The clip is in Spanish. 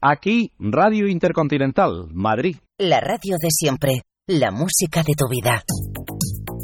Aquí, Radio Intercontinental, Madrid. La radio de siempre, la música de tu vida.